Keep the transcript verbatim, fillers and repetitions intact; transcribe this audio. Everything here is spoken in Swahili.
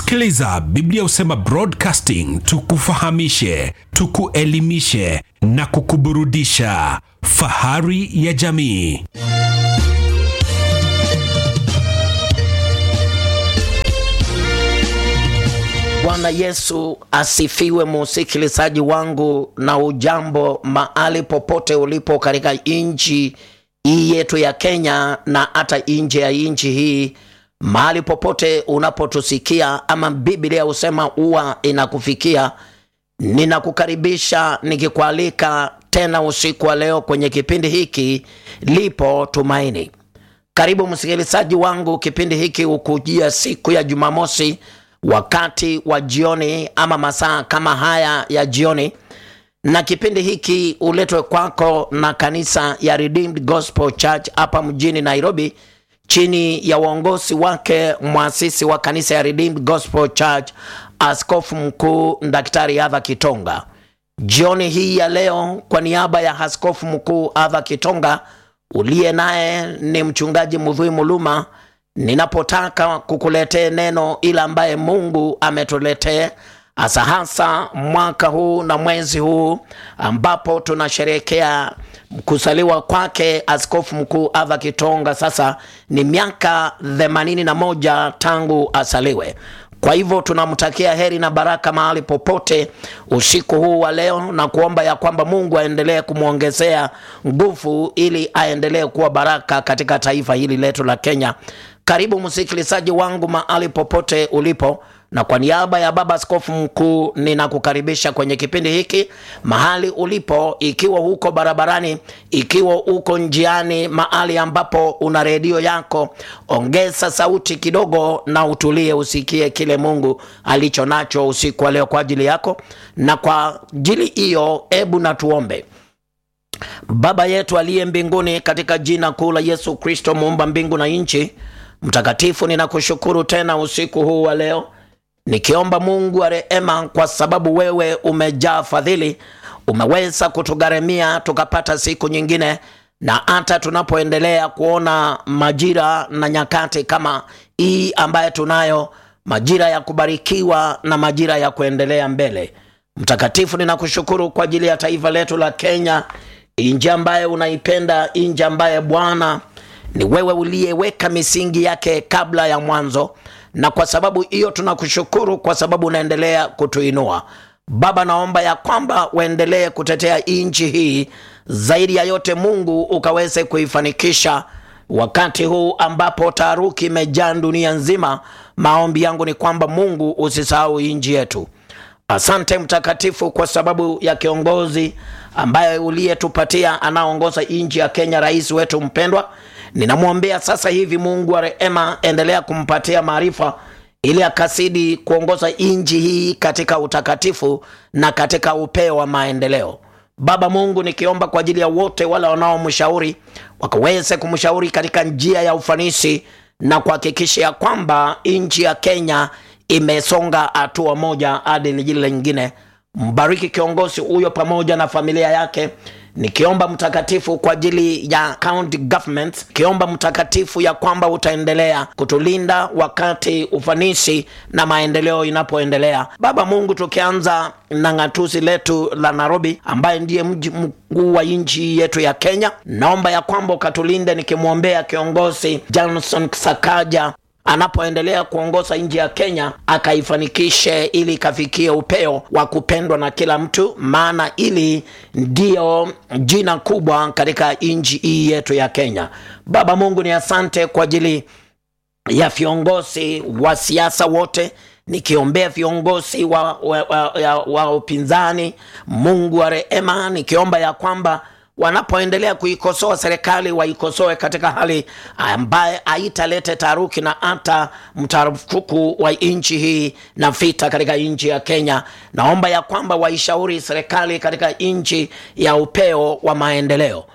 Sikiliza Biblia Husema Broadcasting, tukufahamishe, tukuelimishe na kukuburudisha. Fahari ya jamii. Bwana Yesu asifiwe, msikilizaji wangu, na ujambo mahali popote ulipo katika nchi hii yetu ya Kenya na hata nje ya nchi hii. Mahali popote unapotusikia ama Biblia husema huwa inakufikia, ninakukaribisha nikikualika tena usiku wa leo kwenye kipindi hiki Lipo Tumaini. Karibu msikilizaji wangu, kipindi hiki ukujia siku ya Jumamosi wakati wa jioni ama masaa kama haya ya jioni, na kipindi hiki uletwe kwako na kanisa ya Redeemed Gospel Church hapa mjini Nairobi, chini ya uongozi wake muasisi wa kanisa ya Redeemed Gospel Church, Askofu Mkuu Daktari Arthur Kitonga. Jioni hii ya leo, kwa niaba ya Askofu Mkuu Arthur Kitonga, uliye naye ni mchungaji Mudhui Muluma, ninapotaka kukuletea neno ila ambaye Mungu ametuletea hasa hasa mwaka huu na mwezi huu ambapo tunasherehekea kusaliwa kwake Askofu Mkuu Arthur Kitonga. Sasa ni miaka themanini na moja tangu asaliwe. Kwa hivyo tunamtakia heri na baraka mahali popote usiku huu wa leo, na kuomba ya kwamba Mungu aendelee kumuongezea nguvu ili aendelee kuwa baraka katika taifa hili letu la Kenya. Karibu msikilizaji wangu mahali popote ulipo, na kwa niaba ya Baba Askofu Mkuu ninakukaribisha kwenye kipindi hiki mahali ulipo, ikiwa huko barabarani, ikiwa uko njiani, mahali ambapo una redio yako, ongeza sauti kidogo na utulie usikie kile Mungu alicho nacho usiku wa leo kwa ajili yako. Na kwa ajili hiyo, hebu na tuombe. Baba yetu aliye mbinguni, katika jina kuu la Yesu Kristo muumba mbingu na nchi, mtakatifu, ninakushukuru tena usiku huu wa leo, nikiomba Mungu wa rehema, kwa sababu wewe umejaa fadhili, umeweza kutugharamia tukapata siku nyingine, na hata tunapoendelea kuona majira na nyakati kama hii ambaye tunayo, majira ya kubarikiwa na majira ya kuendelea mbele. Mtakatifu, ninakushukuru kwa ajili ya taifa letu la Kenya, nchi ambaye unaipenda, nchi ambaye Bwana ni wewe uliyeweka misingi yake kabla ya mwanzo, na kwa sababu hiyo tunakushukuru kwa sababu unaendelea kutuinua. Baba, naomba ya kwamba uendelee kutetea nchi hii, zaidi ya yote Mungu ukaweze kuifanikisha wakati huu ambapo taharuki imejaa dunia nzima. Maombi yangu ni kwamba Mungu usisahau nchi yetu. Asante mtakatifu kwa sababu ya kiongozi ambaye uliyetupatia anaongoza nchi ya Kenya, rais wetu mpendwa. Ninamwombea sasa hivi Mungu wa rehema, endelea kumpatia maarifa ili akasidi kuongoza nchi hii katika utakatifu na katika upeo wa maendeleo. Baba Mungu, nikiomba kwa ajili ya wote wale wanaomshauri, wakaweze kumshauri katika njia ya ufanisi na kuhakikisha kwamba nchi ya Kenya imesonga hatua moja hadi nyingine. Mbariki kiongozi huyo pamoja na familia yake. Nikiomba mtakatifu kwa ajili ya county government, kiomba mtakatifu ya kwamba utaendelea kutulinda wakati ufanisi na maendeleo inapoendelea. Baba Mungu, tukianza na ngatuzi letu la Nairobi ambaye ndiye mji mkuu wa nchi yetu ya Kenya, naomba ya kwamba ukatulinde, nikimwombea kiongozi Johnson Sakaja anapoendelea kuongoza nchi ya Kenya, akaifanikishe ili kafikie upeo wa kupendwa na kila mtu, maana ili ndio jina kubwa katika nchi hii yetu ya Kenya. Baba Mungu, ni asante kwa ajili ya viongozi wa siasa wote, nikiombea viongozi wa, wa, wa, wa, wa upinzani. Mungu wa rehema, nikiomba ya kwamba wanapoendelea kuikosoa serikali, waikosoe katika hali ambaye haitalete taharuki na hata mtarufuku wa nchi hii na vita katika nchi ya Kenya. Naomba ya kwamba waishauri serikali katika nchi ya upeo wa maendeleo.